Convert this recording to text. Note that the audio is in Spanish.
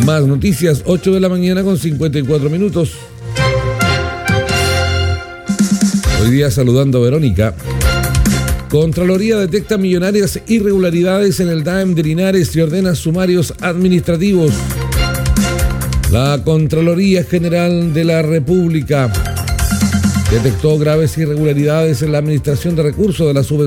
Más noticias, 8 de la mañana con 54 minutos. Hoy día saludando a Verónica. Contraloría detecta millonarias irregularidades en el DAEM de Linares y ordena sumarios administrativos. La Contraloría General de la República detectó graves irregularidades en la administración de recursos de la subvención